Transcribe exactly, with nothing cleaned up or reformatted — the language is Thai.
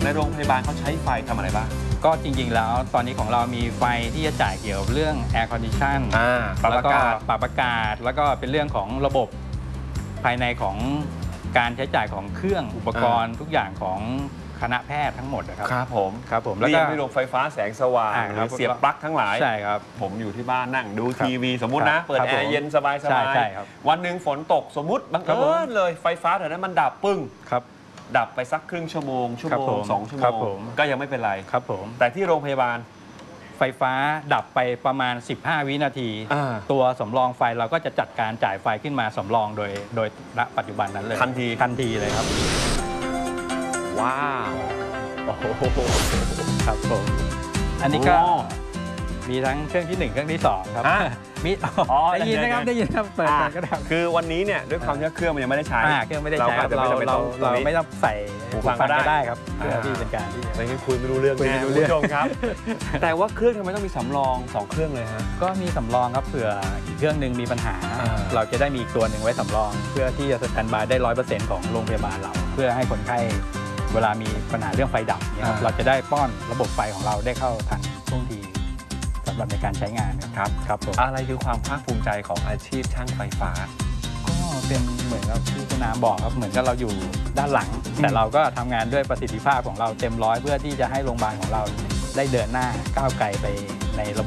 ในโรงพยาบาลเขาใช้ไฟทำอะไรบ้างก็จริงๆแล้วตอนนี้ของเรามีไฟที่จะจ่ายเกี่ยวกับเรื่อง Air Condition ปรับแล้อาวก็กาศปรับอากาศแล้วก็เป็นเรื่องของระบบภายในของการใช้จ่ายของเครื่องอุปกรณ์ทุกอย่างของคณะแพทย์ทั้งหมดนะครับครับผมครับผมแล้วก็มีโรงไฟฟ้าแสงสว่างหรือเสียบปลั๊กทั้งหลายใช่ครับผมอยู่ที่บ้านนั่งดูทีวีสมมุตินะเปิดแอร์เย็นสบายๆใช่ใช่ครับวันหนึ่งฝนตกสมมุติบังเอิญเลยไฟฟ้าแถวนั้นมันดับปึ้งครับดับไปสักครึ่งชั่วโมงชั่วโมงสองชั่วโมงก็ยังไม่เป็นไรครับผมแต่ที่โรงพยาบาลไฟฟ้าดับไปประมาณสิบห้าวินาทีตัวสำรองไฟเราก็จะจัดการจ่ายไฟขึ้นมาสำรองโดยโดยณปัจจุบันนั้นเลยทันทีทันทีเลยครับว้าวโอ้โหครับผมอันนี้ก็มีทั้งเครื่องที่หนึ่งเครื่องที่สองครับมีได้ยินนะครับได้ยินครับเปิดก็ได้คือวันนี้เนี่ยด้วยความที่เครื่องมันยังไม่ได้ใช้เครื่องไม่ได้ใช้เราเราเราไม่ต้องใส่หูฟังก็ได้ครับเพื่อที่เป็นการที่ไม่ให้คุยไม่รู้เรื่องไม่รู้เรื่องครับแต่ว่าเครื่องทำไมต้องมีสำรองสองเครื่องเลยฮะก็มีสำรองครับเผื่ออีกเครื่องหนึ่งมีปัญหาเราจะได้มีตัวหนึ่งไว้สำรองเพื่อที่จะสแตนด์บายได้ร้อยเปอร์เซ็นต์ของโรงพยาบาลเราเพื่อให้คนไข้เวลามีปัญหาเรื่องไฟดับเนี่ยเราจะได้ป้อนระบบไฟของเราได้เข้าทันช่วงทีสำหรับในการใช้งานครับครับผมอะไรคือความภาคภูมิใจของอาชีพช่างไฟฟ้าก็เป็นเหมือนกับที่คุณน้ำบอกครับเหมือนกับเราอยู่ด้านหลังแต่เราก็ทำงานด้วยประสิทธิภาพของเราเต็มร้อยเพื่อที่จะให้โรงพยาบาลของเราได้เดินหน้าก้าวไกลไปในระบบ